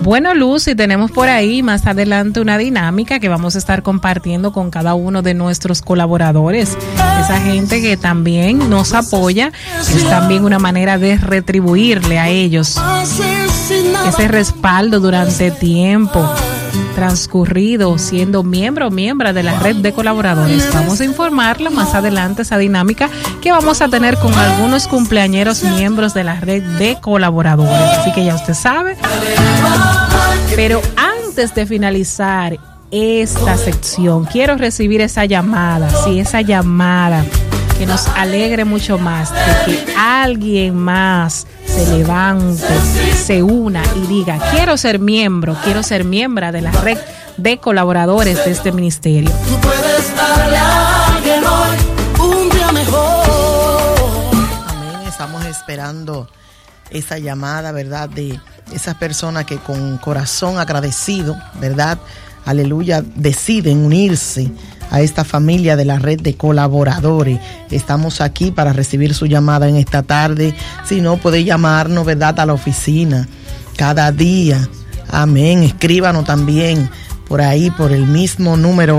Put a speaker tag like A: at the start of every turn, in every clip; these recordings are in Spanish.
A: Bueno, Lucy, tenemos por ahí más adelante una dinámica que vamos a estar compartiendo con cada uno de nuestros colaboradores. Esa gente que también nos apoya, es también una manera de retribuirle a ellos ese respaldo durante tiempo transcurrido siendo miembro o miembro de la red de colaboradores. Vamos a informarle más adelante esa dinámica que vamos a tener con algunos cumpleañeros miembros de la red de colaboradores. Así que ya usted sabe. Pero antes de finalizar esta sección, quiero recibir esa llamada, esa llamada que nos alegre mucho más de que alguien más se levante, se una y diga: quiero ser miembro de la red de colaboradores de este ministerio.
B: Tú puedes darle a alguien hoy un día mejor.
C: Amén, estamos esperando esa llamada, ¿verdad? De esas personas que con corazón agradecido, ¿verdad? Aleluya, deciden unirse a esta familia de la red de colaboradores. Estamos aquí para recibir su llamada en esta tarde. Si no, puede llamarnos, ¿verdad?, a la oficina cada día. Amén. Escríbanos también por ahí, por el mismo número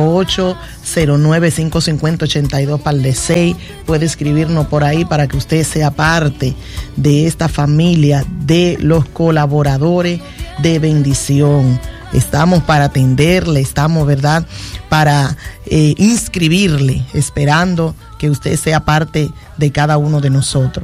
C: 809-550-82-6. Puede escribirnos por ahí para que usted sea parte de esta familia de los colaboradores de bendición. Estamos para atenderle, estamos, ¿verdad?, para inscribirle, esperando que usted sea parte de cada uno de nosotros.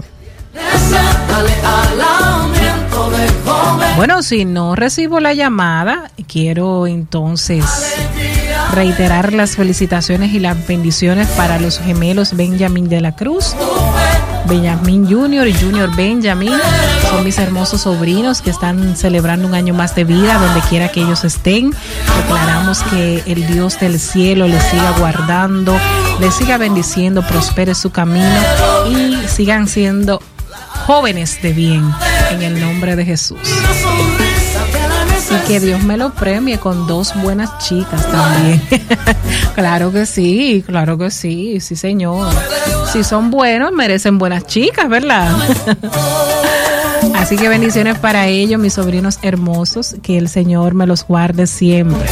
A: Bueno, si no recibo la llamada, quiero entonces reiterar las felicitaciones y las bendiciones para los gemelos Benjamín de la Cruz, Benjamín Junior y Junior Benjamín. Son mis hermosos sobrinos que están celebrando un año más de vida donde quiera que ellos estén. Declaramos que el Dios del cielo les siga guardando, les siga bendiciendo, prospere su camino y sigan siendo jóvenes de bien en el nombre de Jesús. Y que Dios me lo premie con 2 buenas chicas también. Claro que sí, sí señor. Si son buenos, merecen buenas chicas, ¿verdad? Así que bendiciones para ellos, mis sobrinos hermosos, que el Señor me los guarde siempre.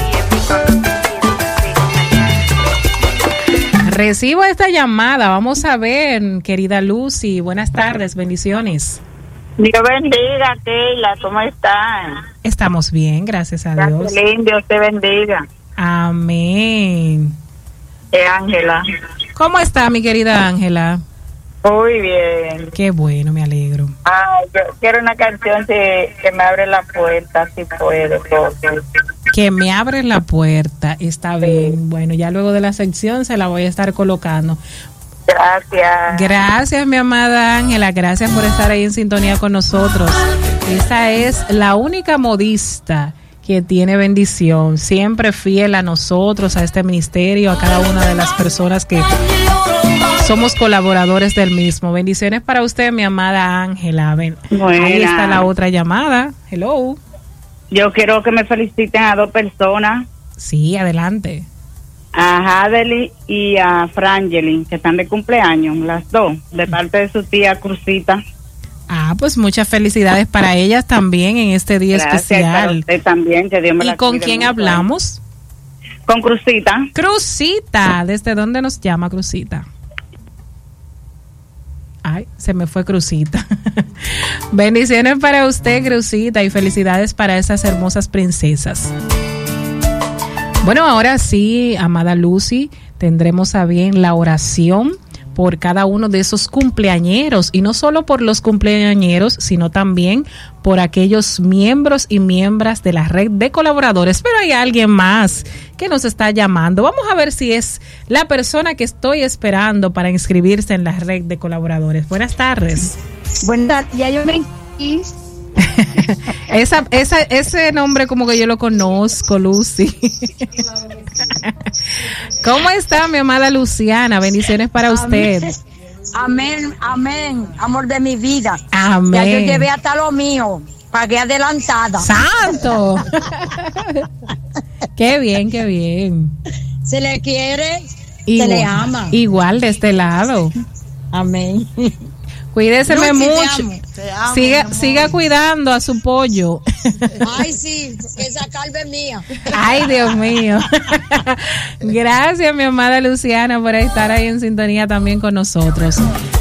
A: Recibo esta llamada, vamos a ver, querida Lucy, buenas tardes, bendiciones.
D: Dios bendiga, Keila, ¿cómo están?
A: Estamos bien, gracias a Dios.
D: Dios te bendiga.
A: Amén.
D: Ángela.
A: ¿Cómo está mi querida Ángela?
D: Muy bien.
A: Qué bueno, me alegro.
D: Ay, yo quiero una canción que me abre la puerta, si puedo.
A: Que me abre la puerta, está bien. Bueno, ya luego de la sección se la voy a estar colocando.
D: Gracias.
A: Gracias, mi amada Ángela. Gracias por estar ahí en sintonía con nosotros. Esta es la única modista que tiene bendición, siempre fiel a nosotros, a este ministerio, a cada una de las personas que somos colaboradores del mismo. Bendiciones para usted, mi amada Ángela. Ahí está la otra llamada. Hello.
D: Yo quiero que me feliciten a 2 personas.
A: Sí, adelante.
D: A Hadley y a Frangelin, que están de cumpleaños, las 2, de parte de su tía Cruzita.
A: Pues muchas felicidades para ellas también en este día especial. Para
D: usted también, que Dios me la
A: ¿Y con quién hablamos?
D: Con Cruzita.
A: Cruzita, ¿desde dónde nos llama Cruzita? Ay, se me fue Cruzita. Bendiciones para usted, Cruzita, y felicidades para esas hermosas princesas. Bueno, ahora sí, amada Lucy, tendremos a bien la oración por cada uno de esos cumpleañeros, y no solo por los cumpleañeros, sino también por aquellos miembros y miembros de la red de colaboradores. Pero hay alguien más que nos está llamando. Vamos a ver si es la persona que estoy esperando para inscribirse en la red de colaboradores. Buenas tardes.
E: Buenas tardes, ya yo me inscribí.
A: Ese nombre como que yo lo conozco, Lucy. ¿Cómo está, mi amada Luciana? Bendiciones para usted.
E: Amén, amén, amor de mi vida.
A: Amén.
E: Ya yo llevé hasta lo mío, pagué adelantada.
A: ¡Santo! Qué bien, qué bien.
E: Se le quiere, se le ama.
A: Igual de este lado.
E: Amén.
A: Cuídeseme
E: Lucy,
A: mucho.
E: te amo.
A: Siga cuidando a su pollo.
E: Ay, sí, esa calva es mía.
A: Ay, Dios mío. Gracias, mi amada Luciana, por estar ahí en sintonía también con nosotros.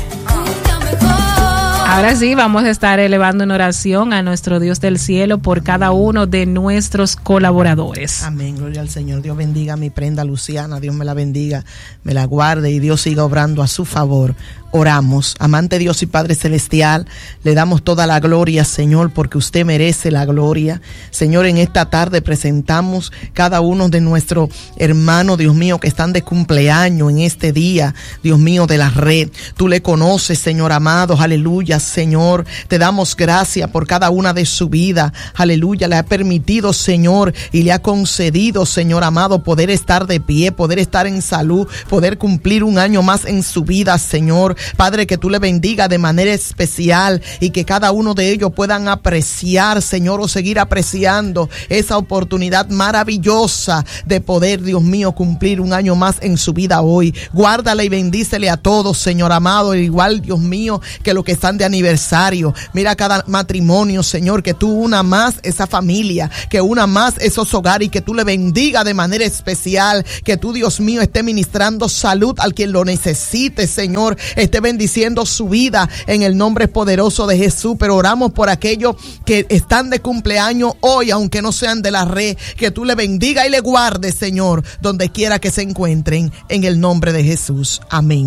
A: Ahora sí, vamos a estar elevando una oración a nuestro Dios del cielo por cada uno de nuestros colaboradores.
C: Amén, gloria al Señor. Dios bendiga a mi prenda Luciana, Dios me la bendiga, me la guarde y Dios siga obrando a su favor. Oramos, amante Dios y Padre Celestial, le damos toda la gloria, Señor, porque usted merece la gloria. Señor, en esta tarde presentamos cada uno de nuestros hermanos, Dios mío, que están de cumpleaños en este día, Dios mío, de la red. Tú le conoces, Señor amado, aleluya, Señor. Te damos gracias por cada una de su vida, aleluya. Le ha permitido, Señor, y le ha concedido, Señor amado, poder estar de pie, poder estar en salud, poder cumplir un año más en su vida, Señor. Padre, que tú le bendiga de manera especial y que cada uno de ellos puedan apreciar, Señor, o seguir apreciando esa oportunidad maravillosa de poder, Dios mío, cumplir un año más en su vida hoy. Guárdale y bendícele a todos, Señor amado, igual, Dios mío, que los que están de aniversario. Mira cada matrimonio, Señor, que tú una más esa familia, que una más esos hogares y que tú le bendiga de manera especial, que tú, Dios mío, esté ministrando salud al quien lo necesite, Señor, esté bendiciendo su vida en el nombre poderoso de Jesús. Pero oramos por aquellos que están de cumpleaños hoy, aunque no sean de la red, que tú le bendiga y le guardes, Señor, donde quiera que se encuentren, en el nombre de Jesús. Amén.